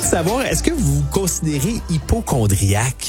savoir, est-ce que vous considérez hypochondriaque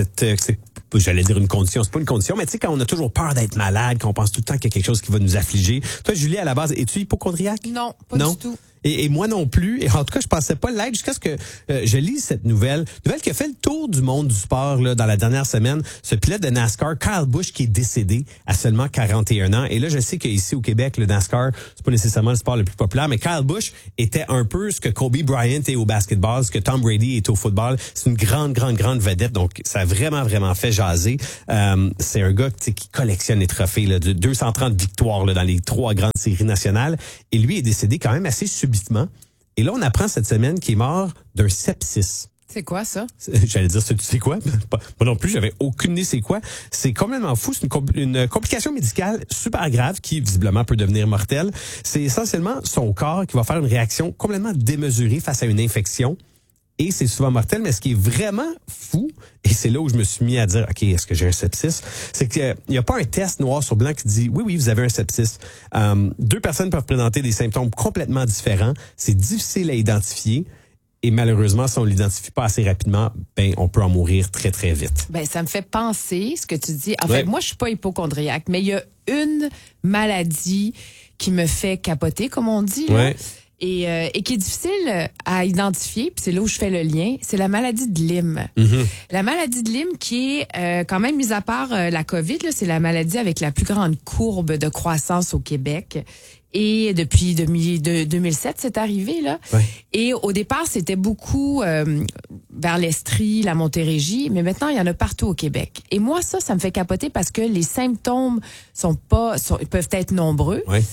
j'allais dire une condition, c'est pas une condition, mais tu sais, quand on a toujours peur d'être malade, quand on pense tout le temps qu'il y a quelque chose qui va nous affliger. Toi, Julie, à la base, es-tu hypochondriaque? Non, pas du tout. Et moi non plus. Et en tout cas, je pensais pas l'être jusqu'à ce que je lise cette nouvelle qui a fait le tour du monde du sport là dans la dernière semaine. Ce pilote de NASCAR, Kyle Busch, qui est décédé à seulement 41 ans. Et là, je sais qu'ici au Québec, le NASCAR, c'est pas nécessairement le sport le plus populaire, mais Kyle Busch était un peu ce que Kobe Bryant est au basketball, ce que Tom Brady est au football. C'est une grande vedette. Donc, ça a vraiment fait jaser. C'est un gars qui collectionne les trophées là, de 230 victoires là, dans les 3 grandes séries nationales. Et lui est décédé quand même assez subitement. Et là, on apprend cette semaine qu'il est mort d'un sepsis. C'est quoi, ça? J'allais dire, tu sais quoi? Moi non plus, j'avais aucune idée c'est quoi. C'est complètement fou. C'est une complication médicale super grave qui, visiblement, peut devenir mortelle. C'est essentiellement son corps qui va faire une réaction complètement démesurée face à une infection. Et c'est souvent mortel, mais ce qui est vraiment fou, et c'est là où je me suis mis à dire, OK, est-ce que j'ai un sepsis? C'est qu'il n'y a pas un test noir sur blanc qui dit, oui, vous avez un sepsis. 2 personnes peuvent présenter des symptômes complètement différents. C'est difficile à identifier. Et malheureusement, si on l'identifie pas assez rapidement, on peut en mourir très vite. Ça me fait penser, ce que tu dis. En fait, moi, je suis pas hypochondriaque, mais il y a une maladie qui me fait capoter, comme on dit, là. Ouais. Et qui est difficile à identifier, puis c'est là où je fais le lien, c'est la maladie de Lyme. Mm-hmm. La maladie de Lyme qui est quand même, mis à part la COVID, là, c'est la maladie avec la plus grande courbe de croissance au Québec. Et depuis 2007, c'est arrivé, là. Ouais. Et au départ, c'était beaucoup vers l'Estrie, la Montérégie, mais maintenant, il y en a partout au Québec. Et moi, ça me fait capoter parce que les symptômes peuvent être nombreux. Ouais.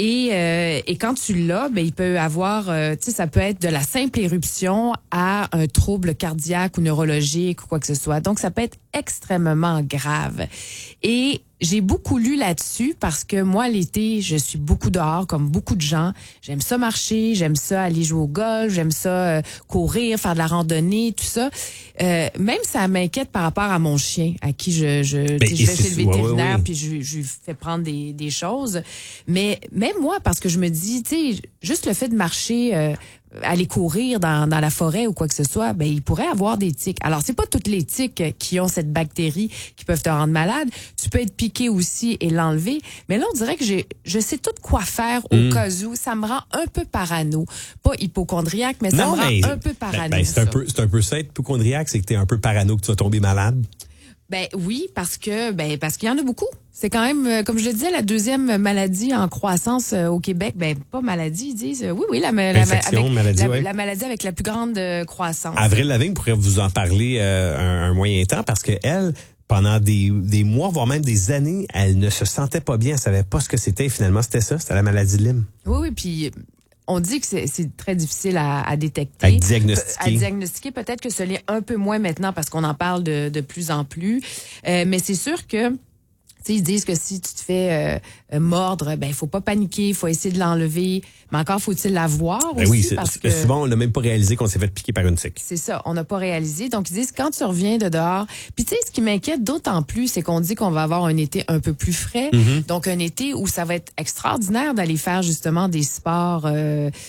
Et quand tu l'as, il peut avoir, ça peut être de la simple éruption à un trouble cardiaque ou neurologique ou quoi que ce soit. Donc, ça peut être extrêmement grave. Et j'ai beaucoup lu là-dessus parce que moi, l'été, je suis beaucoup dehors, comme beaucoup de gens. J'aime ça marcher, j'aime ça aller jouer au golf, j'aime ça courir, faire de la randonnée, tout ça. Même ça m'inquiète par rapport à mon chien, à qui je vais chez le vétérinaire, puis je lui fais prendre des choses. Mais même moi, parce que je me dis, juste le fait de marcher... aller courir dans la forêt ou quoi que ce soit, il pourrait avoir des tiques. Alors, c'est pas toutes les tiques qui ont cette bactérie qui peuvent te rendre malade. Tu peux être piqué aussi et l'enlever. Mais là, on dirait que je sais tout quoi faire au cas où. Ça me rend un peu parano. Pas hypochondriaque, mais ça me rend un peu parano. C'est un peu ça, être hypochondriaque, c'est que t'es un peu parano que tu vas tomber malade. Oui, parce qu'il y en a beaucoup. C'est quand même, comme je le disais, la 2e maladie en croissance au Québec. Pas maladie, ils disent. Oui, la maladie avec la plus grande croissance. Avril Lavigne pourrait vous en parler un moyen temps parce que elle, pendant des mois, voire même des années, elle ne se sentait pas bien. Elle savait pas ce que c'était. Finalement, c'était la maladie de Lyme. Oui, puis... On dit que c'est très difficile à détecter. À diagnostiquer. À diagnostiquer, peut-être que ce l'est un peu moins maintenant parce qu'on en parle de plus en plus. Mais c'est sûr que, ils disent que si tu te fais mordre, il faut pas paniquer, il faut essayer de l'enlever. Mais encore faut-il la voir aussi. Oui, parce que souvent, on n'a même pas réalisé qu'on s'est fait piquer par une tique. C'est ça, on n'a pas réalisé. Donc, ils disent, quand tu reviens de dehors... Puis, ce qui m'inquiète d'autant plus, c'est qu'on dit qu'on va avoir un été un peu plus frais. Mm-hmm. Donc, un été où ça va être extraordinaire d'aller faire, justement, des sports dehors,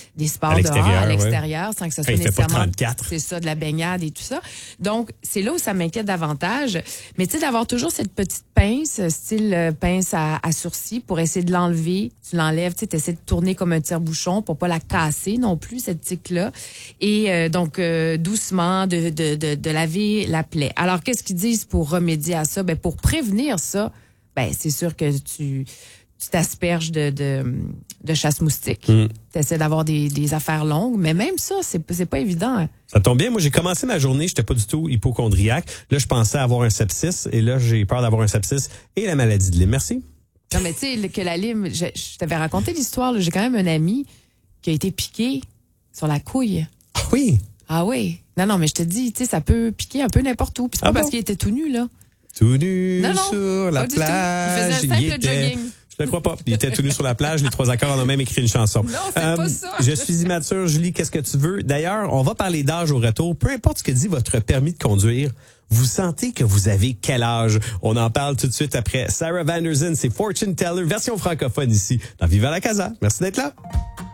à l'extérieur, sans que ça soit nécessairement... Fait pas 34. C'est ça, de la baignade et tout ça. Donc, c'est là où ça m'inquiète davantage. Mais, d'avoir toujours cette petite pince, style pince à sourcils, pour essayer de l'enlever. Tu l'enlèves, tu essaies de tourner comme un tire-bouchon pour pas la casser non plus, cette tique-là. Et donc, doucement, de laver la plaie. Alors, qu'est-ce qu'ils disent pour remédier à ça? Pour prévenir ça, c'est sûr que tu t'asperges de chasse-moustique. Tu essaies d'avoir des affaires longues, mais même ça, c'est pas évident. Hein. Ça tombe bien. Moi, j'ai commencé ma journée, j'étais pas du tout hypochondriaque. Là, je pensais avoir un sepsis, et là, j'ai peur d'avoir un sepsis et la maladie de Lyme. Merci. Non, mais tu sais, que la Lyme, je t'avais raconté l'histoire, là, j'ai quand même un ami qui a été piqué sur la couille. Ah oui? Ah oui. Non, mais je te dis, tu sais, ça peut piquer un peu n'importe où. Puis c'est pas parce qu'il était tout nu, là. Tout nu non, sur la plage. Il faisait un simple jogging. Je ne crois pas. Il était tout nu sur la plage. Les 3 accords en ont même écrit une chanson. Non, c'est pas ça. Je suis immature. Julie, qu'est-ce que tu veux? D'ailleurs, on va parler d'âge au retour. Peu importe ce que dit votre permis de conduire, vous sentez que vous avez quel âge? On en parle tout de suite après Sarah Vanderzen. C'est Fortune Teller, version francophone ici, dans Viva la Casa. Merci d'être là.